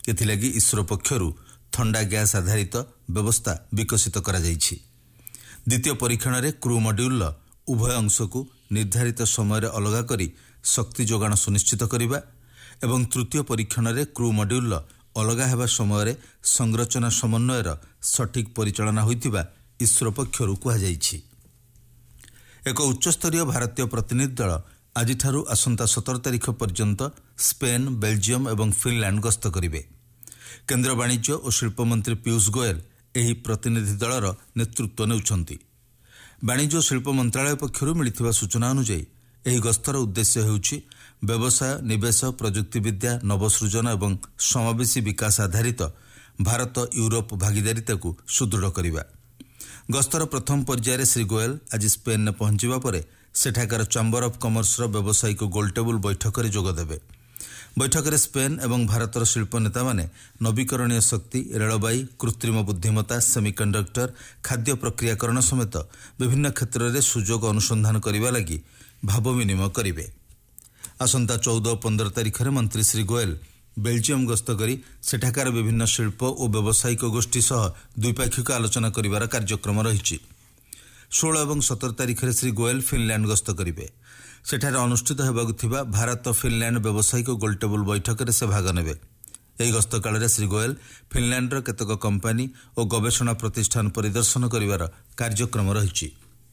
एथिलागि इसरो पक्षरु थंडा गैस आधारित व्यवस्था विकसित करा जाइछि। द्वितीय परीक्षण रे क्रू मॉड्यूल उभय अंश को निर्धारित समय रे अलगा करी शक्ति जोगाण सुनिश्चित करिबा एवं तृतीय परीक्षण रे क्रू मॉड्यूल अलगा हेबा समय रे संरचना समन्वयर सठिक परिचालना होइतिबा इसरो पक्षरु कुहा जाइछि। एक उच्चस्तरीय भारतीय प्रतिनिधि दल आजिठारु आसंता 17 तारिख पर्यंत स्पेन, बेल्जियम एवं फिनलैंड गस्त करिवे। केंद्र वाणिज्य और शिल्प मंत्री पीयूष गोयल एही प्रतिनिधि दलर नेतृत्व नेउछंती। वाणिज्य और शिल्प मंत्रालय पक्षरु मिलिथिबा सूचना अनुसार एही गस्तर उद्देश्य हेउछि व्यवसाय, निवेश, प्रजुक्तिविद्या, नवसृजन एवं समावेशी विकास आधारित भारत यूरोप भागीदारिता को सुदृढ़ करिबा। गस्तर प्रथम पर्यायर श्री गोयल आज स्पेन ने पहुंचवा परे सेठाकार चैम्बर ऑफ कॉमर्स रो व्यावसायिक गोलटेबल बैठक रे जोग देबे। बैठक रे स्पेन एवं भारतर शिल्प नेता माने नवीकरणीय शक्ति, रेलबाई, कृत्रिम बुद्धिमत्ता, सेमीकंडक्टर, खाद्य प्रक्रियाकरण समेत विभिन्न क्षेत्र रे सुजोग अनुसंधान करिबा लागि भाव विनिमय करिवे। आसंता 14 और 15 तारिख रे मंत्री श्री गोयल बेल्जियम गस्त करी सेठाकार विभिन्न शिल्प और व्यावसायिक गोष्ठी सह द्विपाक्षिक आलोचना करिवार कार्यक्रम रहिछि। 16 और 17 तारिख रे श्री गोयल फिनलैंड गस्त करिवे। सेठारे अनुष्ठित हेबाकु थिबा भारत फिनलैंड व्यावसायिक गोलटेबल बैठक रे से भाग नेबे। एही गस्त काल रे श्री गोयल फिनलैंड रो केतक कंपनी और गवेषणा प्रतिष्ठान परिदर्शन करिवार कार्यक्रम रहिछि।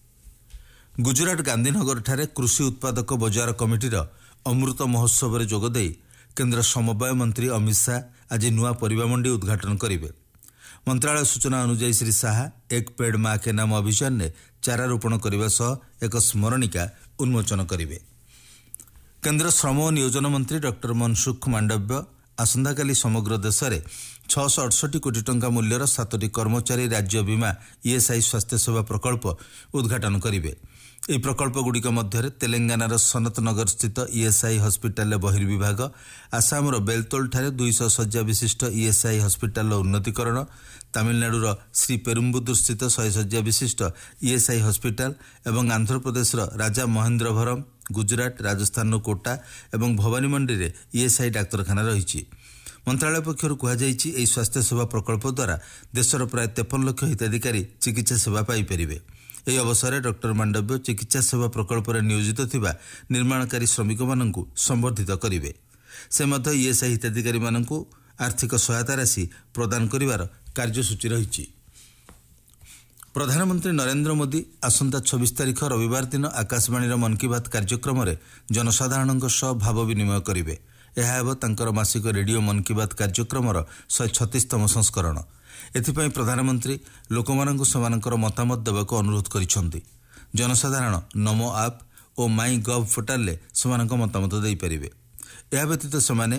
गुजरात गांधीनगर ठारे कृषि उत्पादक बजार कमिटीर अमृत महोत्सव रे जोग देई केंद्र समवाय मंत्री अमित शाह आज नुआ परिबा मंडी उद्घाटन करिवे। मंत्रालय सूचना अनुसार श्री शाह एक पेड़ मां के नाम अभियान ने चारा रोपण करने सह एक स्मरणिका उन्मोचन करिवे। केंद्र श्रम और नियोजन मंत्री डॉक्टर मनसुख मांडव्य आसंताकाली समग्र देश में 668 कोटी टंका मूल्यर 7टी कर्मचारी राज्य बीमा ईएसआई स्वास्थ्य सेवा प्रकल्प उद्घाटन करिवे। ଏହି ପ୍ରକଳ୍ପଗୁଡ଼ିକ ମଧ୍ୟରେ ତେଲେଙ୍ଗାନାର ସନତ ନଗର ସ୍ଥିତ ଇଏସ୍ଆଇ ହସ୍ପିଟାଲର ବହିର୍ବିଭାଗ, ଆସାମର ବେଲତୋଲଠାରେ 200 ଶଯ୍ୟା ବିଶିଷ୍ଟ ଇଏସ୍ଆଇ ହସ୍ପିଟାଲର ଉନ୍ନତୀକରଣ, ତାମିଲନାଡୁର ଶ୍ରୀ ପେରୁମ୍ବୁଦୁର ସ୍ଥିତ 100 ଶଯ୍ୟା ବିଶିଷ୍ଟ ଇଏସ୍ଆଇ ହସ୍ପିଟାଲ ଏବଂ ଆନ୍ଧ୍ରପ୍ରଦେଶର ରାଜା ମହେନ୍ଦ୍ରଭରମ୍, ଗୁଜରାଟ, ରାଜସ୍ଥାନର କୋଟା ଏବଂ ଭବାନୀମଣ୍ଡିରେ ଇଏସ୍ଆଇ ଡାକ୍ତରଖାନା ରହିଛି। ମନ୍ତ୍ରାଳୟ ପକ୍ଷରୁ କୁହାଯାଇଛି ଏହି ସ୍ୱାସ୍ଥ୍ୟ ସେବା ପ୍ରକଳ୍ପ ଦ୍ୱାରା ଦେଶର ପ୍ରାୟ 53 ଲକ୍ଷ ହିତାଧିକାରୀ ଚିକିତ୍ସା ସେବା ପାଇପାରିବେ। ଏହି ଅବସରରେ ଡକ୍ଟର ମାଣ୍ଡବ୍ୟ ଚିକିତ୍ସା ସେବା ପ୍ରକଳ୍ପରେ ନିୟୋଜିତ ଥିବା ନିର୍ମାଣକାରୀ ଶ୍ରମିକମାନଙ୍କୁ ସମ୍ବର୍ଦ୍ଧିତ କରିବେ। ସେ ମଧ୍ୟ ଇଏସ୍ଆଇ ହିତାଧିକାରୀମାନଙ୍କୁ ଆର୍ଥିକ ସହାୟତା ରାଶି ପ୍ରଦାନ କରିବାର କାର୍ଯ୍ୟସୂଚୀ ରହିଛି। ପ୍ରଧାନମନ୍ତ୍ରୀ ନରେନ୍ଦ୍ର ମୋଦି ଆସନ୍ତା 26 ତାରିଖ ରବିବାର ଦିନ ଆକାଶବାଣୀର ମନ୍ କି ବାତ୍ କାର୍ଯ୍ୟକ୍ରମରେ ଜନସାଧାରଣଙ୍କ ସହ ଭାବ ବିନିମୟ କରିବେ। ଏହା ହେବ ତାଙ୍କର ମାସିକ ରେଡିଓ ମନ୍ କି ବାତ୍ କାର୍ଯ୍ୟକ୍ରମର 136ତମ ସଂସ୍କରଣ। ଏଥିପାଇଁ ପ୍ରଧାନମନ୍ତ୍ରୀ ଲୋକମାନଙ୍କୁ ସେମାନଙ୍କର ମତାମତ ଦେବାକୁ ଅନୁରୋଧ କରିଛନ୍ତି। ଜନସାଧାରଣ ନମୋ ଆପ୍ ଓ ମାଇ ଗଭ୍ ପୋର୍ଟାଲରେ ସେମାନଙ୍କ ମତାମତ ଦେଇପାରିବେ। ଏହା ବ୍ୟତୀତ ସେମାନେ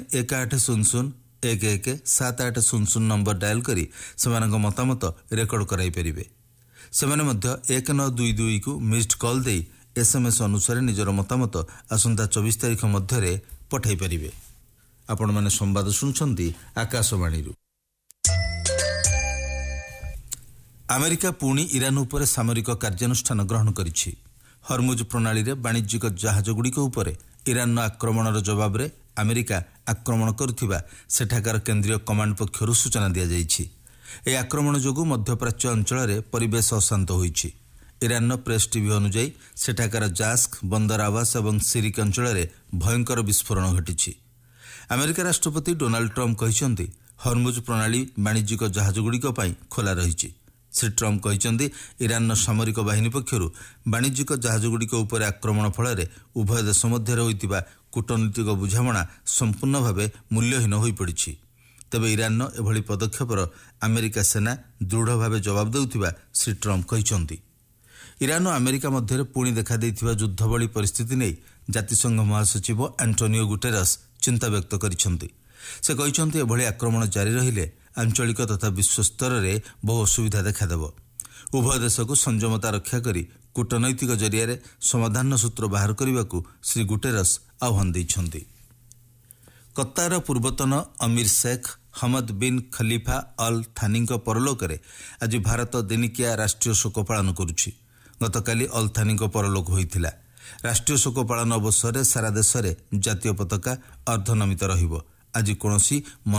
1800-11-7800 ନମ୍ବର ଡାଏଲ୍ କରି ସେମାନଙ୍କ ମତାମତ ରେକର୍ଡ କରାଇପାରିବେ। ସେମାନେ ମଧ୍ୟ 1922କୁ ମିସ୍ଡ କଲ୍ ଦେଇ ଏସ୍ଏମ୍ଏସ୍ ଅନୁସାରେ ନିଜର ମତାମତ ଆସନ୍ତା 24 ତାରିଖ ମଧ୍ୟରେ ପଠାଇ ପାରିବେ। ଆପଣମାନେ ସମ୍ବାଦ ଶୁଣୁଛନ୍ତି ଆକାଶବାଣୀରୁ। ଆମେରିକା ପୁଣି ଇରାନ ଉପରେ ସାମରିକ କାର୍ଯ୍ୟାନୁଷ୍ଠାନ ଗ୍ରହଣ କରିଛି। ହରମୁଜ୍ ପ୍ରଣାଳୀରେ ବାଣିଜ୍ୟିକ ଜାହାଜଗୁଡ଼ିକ ଉପରେ ଇରାନର ଆକ୍ରମଣର ଜବାବରେ ଆମେରିକା ଆକ୍ରମଣ କରୁଥିବା ସେଠାକାର କେନ୍ଦ୍ରୀୟ କମାଣ୍ଡ ପକ୍ଷରୁ ସୂଚନା ଦିଆଯାଇଛି। ଏହି ଆକ୍ରମଣ ଯୋଗୁଁ ମଧ୍ୟପ୍ରାଚ୍ୟ ଅଞ୍ଚଳରେ ପରିବେଶ ଅଶାନ୍ତ ହୋଇଛି। ଇରାନର ପ୍ରେସ୍ ଟିଭି ଅନୁଯାୟୀ ସେଠାକାର ଜାସ୍କ, ବନ୍ଦର ଆବାସ ଏବଂ ସିରିକ୍ ଅଞ୍ଚଳରେ ଭୟଙ୍କର ବିସ୍ଫୋରଣ ଘଟିଛି। ଆମେରିକା ରାଷ୍ଟ୍ରପତି ଡୋନାଲ୍ଡ ଟ୍ରମ୍ପ କହିଛନ୍ତି ହରମୁଜ୍ ପ୍ରଣାଳୀ ବାଣିଜ୍ୟିକ ଜାହାଜଗୁଡ଼ିକ ପାଇଁ ଖୋଲା ରହିଛି। ଶ୍ରୀ ଟ୍ରମ୍ପ କହିଛନ୍ତି ଇରାନର ସାମରିକ ବାହିନୀ ପକ୍ଷରୁ ବାଣିଜ୍ୟିକ ଜାହାଜଗୁଡ଼ିକ ଉପରେ ଆକ୍ରମଣ ଫଳରେ ଉଭୟ ଦେଶ ମଧ୍ୟରେ ହୋଇଥିବା କୂଟନୈତିକ ବୁଝାମଣା ସମ୍ପୂର୍ଣ୍ଣ ଭାବେ ମୂଲ୍ୟହୀନ ହୋଇପଡ଼ିଛି। ତେବେ ଇରାନର ଏଭଳି ପଦକ୍ଷେପର ଆମେରିକା ସେନା ଦୃଢ଼ ଭାବେ ଜବାବ ଦେଉଥିବା ଶ୍ରୀ ଟ୍ରମ୍ପ କହିଛନ୍ତି। ଇରାନ ଓ ଆମେରିକା ମଧ୍ୟରେ ପୁଣି ଦେଖାଦେଇଥିବା ଯୁଦ୍ଧଭଳି ପରିସ୍ଥିତି ନେଇ ଜାତିସଂଘ ମହାସଚିବ ଆଣ୍ଟୋନିଓ ଗୁଟେରସ୍ ଚିନ୍ତା ବ୍ୟକ୍ତ କରିଛନ୍ତି। ସେ କହିଛନ୍ତି ଏଭଳି ଆକ୍ରମଣ ଜାରି ରହିଲେ ଆଞ୍ଚଳିକ ତଥା ବିଶ୍ୱ ସ୍ତରରେ ବହୁ ଅସୁବିଧା ଦେଖାଦେବ। ଉଭୟ ଦେଶକୁ ସଂଯମତା ରକ୍ଷା କରି କୂଟନୈତିକ ଜରିଆରେ ସମାଧାନ ସୂତ୍ର ବାହାର କରିବାକୁ ଶ୍ରୀ ଗୁଟେରସ୍ ଆହ୍ୱାନ ଦେଇଛନ୍ତି। କତାରର ପୂର୍ବତନ ଅମିର Sheikh Hamad bin Khalifa all ଥାନିଙ୍କ ପରଲୋକରେ ଆଜି ଭାରତ ଦିନିକିଆ ରାଷ୍ଟ୍ରୀୟ ଶୋକ ପାଳନ କରୁଛି। ଗତକାଲି ଅଲ୍ ଥାନିଙ୍କ ପରଲୋକ ହୋଇଥିଲା। ରାଷ୍ଟ୍ରୀୟ ଶୋକ ପାଳନ ଅବସରରେ ସାରା ଦେଶରେ ଜାତୀୟ ପତାକା ଅର୍ଦ୍ଧନମିତ ରହିବ। ଆଜି କୌଣସି